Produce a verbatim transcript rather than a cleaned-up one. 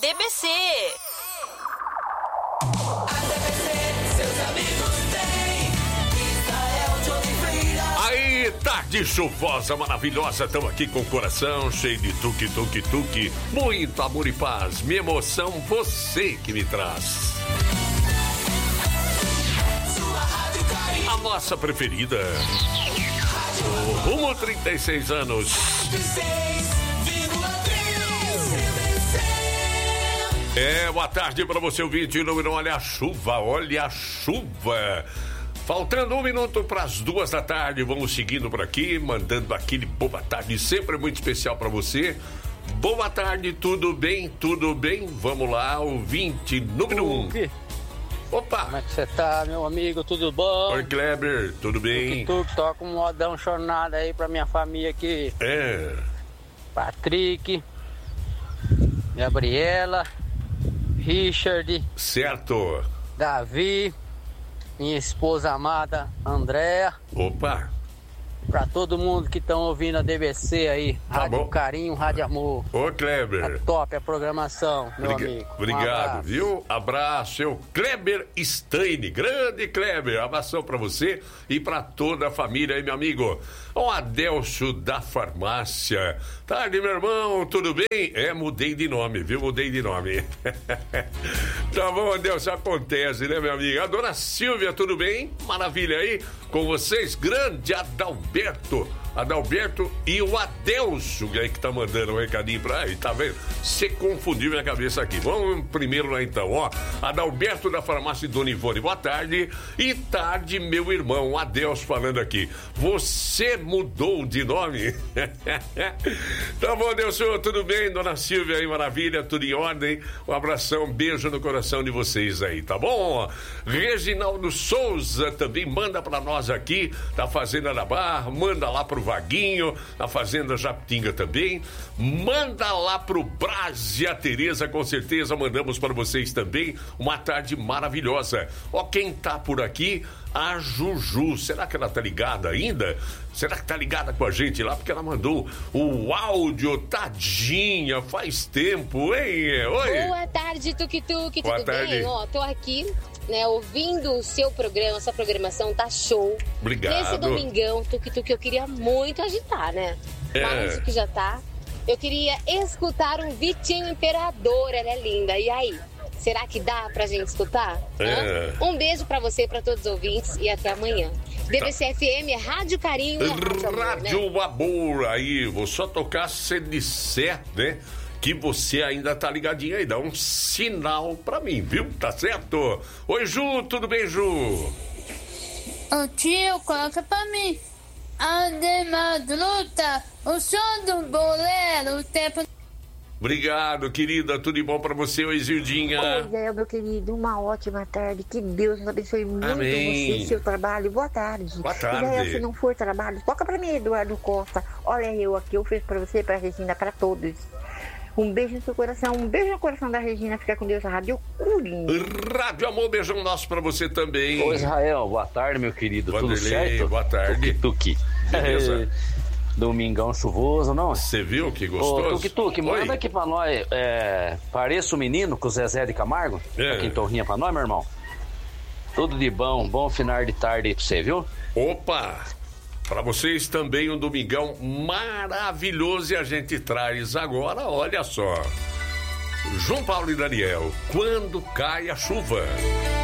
D B C. A D B C, seus amigos têm. Israel de Oliveira. Aí, tarde chuvosa, maravilhosa, estamos aqui com o coração cheio de tuque, tuque, tuque, muito amor e paz, minha emoção, você que me traz. Sua Rádio Carinho. A nossa preferida. O Rumo trinta e seis anos. É, boa tarde para você, ouvinte. Não, olha a chuva, olha a chuva. Faltando um minuto para as duas da tarde, vamos seguindo por aqui, mandando aquele boa tarde, sempre muito especial para você. Boa tarde, tudo bem? Tudo bem? Vamos lá, ouvinte número um. Opa! Como é que você tá, meu amigo? Tudo bom? Oi, Kleber, tudo bem? Tu toca um modão chornado aí pra minha família aqui. É. Patrick, Gabriela, Richard, certo. Davi, minha esposa amada, Andréa. Opa! Pra todo mundo que estão ouvindo a D B C aí, Tá Rádio bom. Carinho, Rádio Amor. Ô, Kleber. Tá top a programação, meu Obriga- amigo. Um Obrigado, abraço. viu? Abraço, eu, Kleber Steine, grande Kleber, abração pra você e pra toda a família aí, meu amigo. O Adelcio da farmácia. Tarde, meu irmão, tudo bem? É, mudei de nome, viu? Mudei de nome. Tá bom, Adelcio, acontece, né, meu amigo? A dona Silvia, tudo bem? Maravilha aí com vocês, grande Adalberto. Adalberto e o Adelcio aí que tá mandando um recadinho pra aí, tá vendo? Você confundiu minha cabeça aqui. Vamos primeiro lá então, ó. Adalberto da farmácia Dona Ivone, boa tarde. E tarde, meu irmão, Adelcio falando aqui. Você mudou de nome? Tá bom, Adelcio, tudo bem? Dona Silvia aí, maravilha, tudo em ordem? Um abração, um beijo no coração de vocês aí, tá bom? Reginaldo Souza também manda pra nós aqui, da Fazenda da Barra, manda lá pro Vaguinho, a Fazenda Japitinga também. Manda lá pro Brás e a Tereza, com certeza mandamos para vocês também. Uma tarde maravilhosa. Ó, quem tá por aqui, a Juju. Será que ela tá ligada ainda? Será que tá ligada com a gente lá? Porque ela mandou o áudio, tadinha, faz tempo, hein? Oi! Boa tarde, Tuque Tuque, Boa tudo tarde. bem? Ó, tô aqui, né, ouvindo o seu programa, sua programação tá show. Obrigado. Nesse domingão, Tuque Tuque, eu queria muito agitar, né? É. Mais do que já tá. Eu queria escutar um Vitinho Imperador, ela é linda. E aí? Será que dá pra gente escutar? É. Hã? Um beijo pra você, pra todos os ouvintes e até amanhã. D B C F M, Rádio Carinho. Rádio Amor, né? Rádio Amor, aí, vou só tocar se disser, né? Que você ainda tá ligadinho aí, dá um sinal pra mim, viu? Tá certo? Oi, Ju, tudo bem, Ju? Ô tio, coloca pra mim. Ademar luta, o som do bolero, o tempo. Obrigado, querida, tudo de bom pra você, oi, Zildinha. Pois é, meu querido, uma ótima tarde. Que Deus nos abençoe muito Amém. você e seu trabalho. Boa tarde. Boa tarde. E aí, se não for trabalho, toca pra mim, Eduardo Costa. Olha eu aqui, eu fiz pra você, pra Regina, pra todos. Um beijo no seu coração, um beijo no coração da Regina. Fica com Deus, a Rádio Curim. Rádio Amor, beijão nosso pra você também. Ô Israel, boa tarde, meu querido. Vanderlei, Tudo certo? boa tarde. Tuque, tuque. Beleza. Domingão chuvoso, não? Você viu que Ô, gostoso? Tuque, Tuque, Oi. manda aqui pra nós. É, pareça o menino com o Zezé de Camargo. É. Aqui em Torrinha pra nós, meu irmão. Tudo de bom, bom final de tarde aí pra você, viu? Opa! Para vocês também um domingão maravilhoso e a gente traz agora, olha só. João Paulo e Daniel, quando cai a chuva.